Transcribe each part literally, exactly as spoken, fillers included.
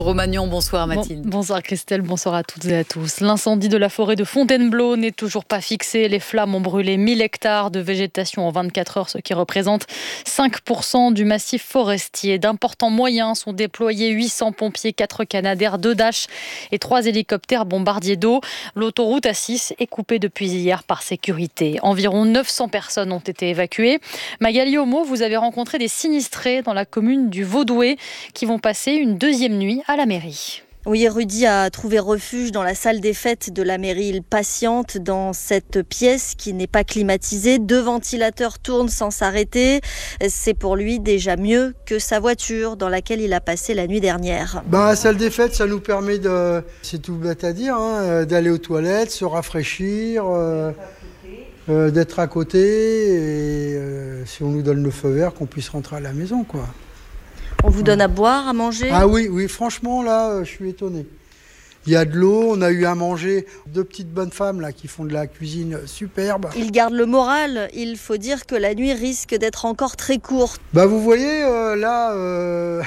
Romagnan, bonsoir Mathilde. Bon, bonsoir Christelle, bonsoir à toutes et à tous. L'incendie de la forêt de Fontainebleau n'est toujours pas fixé. Les flammes ont brûlé mille hectares de végétation en vingt-quatre heures, ce qui représente cinq pour cent du massif forestier. D'importants moyens sont déployés, huit cents pompiers, quatre Canadair, deux Dash et trois hélicoptères bombardiers d'eau. L'autoroute A six est coupée depuis hier par sécurité. Environ neuf cents personnes ont été évacuées. Magali Homo, vous avez rencontré des sinistrés dans la commune du Vaudoué qui vont passer une deuxième nuit à la mairie. Oui, Rudy a trouvé refuge dans la salle des fêtes de la mairie. Il patiente dans cette pièce qui n'est pas climatisée. Deux ventilateurs tournent sans s'arrêter. C'est pour lui déjà mieux que sa voiture dans laquelle il a passé la nuit dernière. Bah, la salle des fêtes, ça nous permet de, c'est tout bête à dire, hein, d'aller aux toilettes, se rafraîchir, euh, euh, d'être à côté et euh, si on nous donne le feu vert, qu'on puisse rentrer à la maison, quoi. On vous donne à boire, à manger ? Ah oui, oui, franchement, là, je suis étonné. Il y a de l'eau, on a eu à manger deux petites bonnes femmes là, qui font de la cuisine superbe. Il garde le moral. Il faut dire que la nuit risque d'être encore très courte. Bah, vous voyez, euh, là, euh,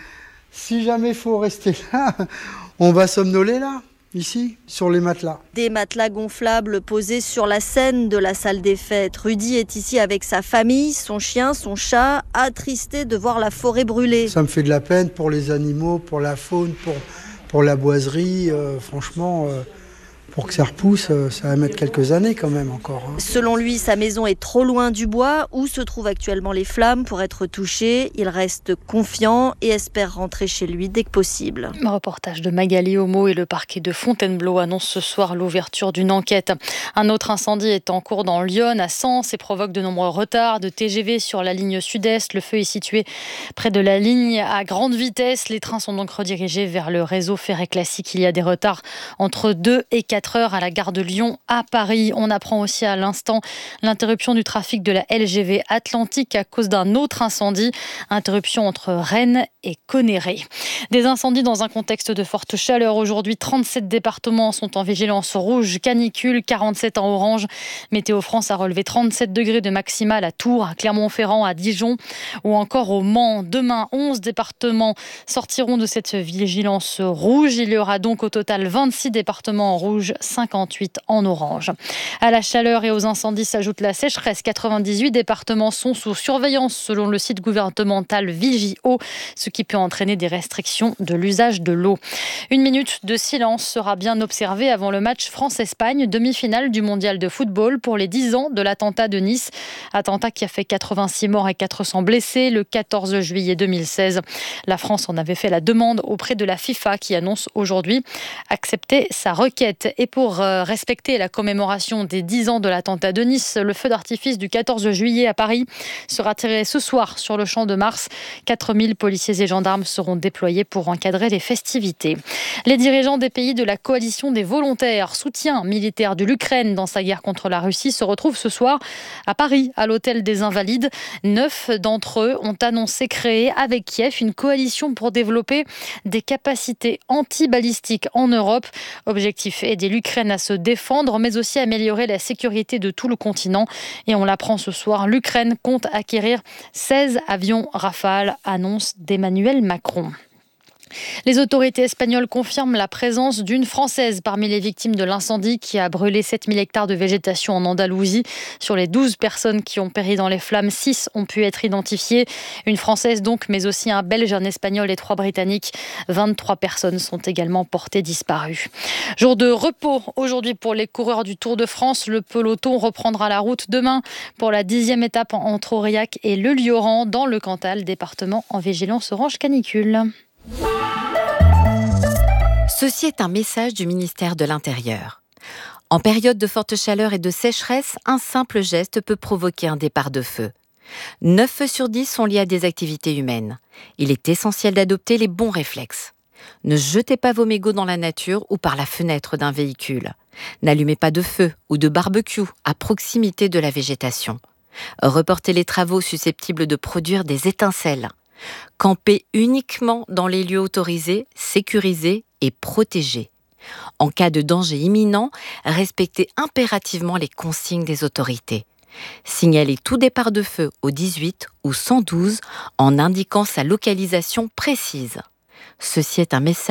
si jamais il faut rester là, on va somnoler là. Ici, sur les matelas. Des matelas gonflables posés sur la scène de la salle des fêtes. Rudy est ici avec sa famille, son chien, son chat, attristé de voir la forêt brûler. Ça me fait de la peine pour les animaux, pour la faune, pour, pour la boiserie. Euh, franchement, euh, pour que ça repousse, euh, ça va mettre quelques années quand même encore. Hein. Selon lui, sa maison est trop loin du bois où se trouvent actuellement les flammes pour être touché. Il reste confiant et espère rentrer chez lui dès que possible. Reportage de Magali Homo et le parquet de Fontainebleau annonce ce soir l'ouverture d'une enquête. Un autre incendie est en cours dans l'Yonne, à Sens, et provoque de nombreux retards de T G V sur la ligne sud-est. Le feu est situé près de la ligne à grande vitesse. Les trains sont donc redirigés vers le réseau ferré classique. Il y a des retards entre deux et quatre heures à la gare de Lyon à Paris. On apprend aussi à l'instant l'interruption du trafic de la L G V Atlantique à cause d'un autre incendie. Interruption entre Rennes et Connerré. Des incendies dans un contexte de forte chaleur. Aujourd'hui, trente-sept départements sont en vigilance rouge canicule, quarante-sept en orange. Météo France a relevé trente-sept degrés de maximale à Tours, à Clermont-Ferrand, à Dijon ou encore au Mans. Demain, onze départements sortiront de cette vigilance rouge. Il y aura donc au total vingt-six départements en rouge, cinquante-huit en orange. À la chaleur et aux incendies s'ajoute la sécheresse. quatre-vingt-dix-huit départements sont sous surveillance selon le site gouvernemental Vigio, ce qui peut entraîner des restrictions de l'usage de l'eau. Une minute de silence sera bien observée avant le match France-Espagne, demi-finale du mondial de football pour les dix ans de l'attentat de Nice. Attentat qui a fait quatre-vingt-six morts et quatre cents blessés le quatorze juillet deux mille seize. La France en avait fait la demande auprès de la FIFA qui annonce aujourd'hui accepter sa requête. Et pour euh, respecter la commémoration des dix ans de l'attentat de Nice, le feu d'artifice du quatorze juillet à Paris sera tiré ce soir sur le Champ de Mars. quatre mille policiers et gendarmes seront déployés pour encadrer les festivités. Les dirigeants des pays de la coalition des volontaires, soutien militaire de l'Ukraine dans sa guerre contre la Russie, se retrouvent ce soir à Paris, à l'hôtel des Invalides. Neuf d'entre eux ont annoncé créer avec Kiev une coalition pour développer des capacités anti-balistiques en Europe. Objectif aider l'Ukraine à se défendre, mais aussi améliorer la sécurité de tout le continent. Et on l'apprend ce soir, l'Ukraine compte acquérir seize avions Rafale, annonce d'Emmanuel Macron. Les autorités espagnoles confirment la présence d'une Française parmi les victimes de l'incendie qui a brûlé sept mille hectares de végétation en Andalousie. Sur les douze personnes qui ont péri dans les flammes, six ont pu être identifiées. Une Française donc, mais aussi un Belge, un Espagnol et trois Britanniques. vingt-trois personnes sont également portées disparues. Jour de repos aujourd'hui pour les coureurs du Tour de France. Le peloton reprendra la route demain pour la dixième étape entre Aurillac et Le Lioran dans le Cantal, département en vigilance orange canicule. Ceci est un message du ministère de l'Intérieur. En période de forte chaleur et de sécheresse, un simple geste peut provoquer un départ de feu. neuf feux sur dix sont liés à des activités humaines. Il est essentiel d'adopter les bons réflexes. Ne jetez pas vos mégots dans la nature ou par la fenêtre d'un véhicule. N'allumez pas de feu ou de barbecue à proximité de la végétation. Reportez les travaux susceptibles de produire des étincelles. Campez uniquement dans les lieux autorisés, sécurisés et protégés. En cas de danger imminent, respectez impérativement les consignes des autorités. Signalez tout départ de feu au dix-huit ou cent douze en indiquant sa localisation précise. Ceci est un message